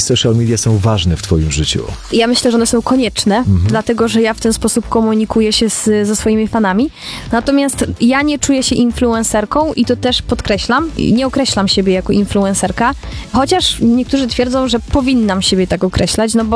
social media są ważne w twoim życiu? Ja myślę, że one są konieczne, dlatego, że ja w ten sposób komunikuję się ze swoimi fanami. Natomiast ja nie czuję się influencerką i to też podkreślam. Nie określam siebie jako influencerka, chociaż niektórzy twierdzą, że powinnam siebie tak określać, no bo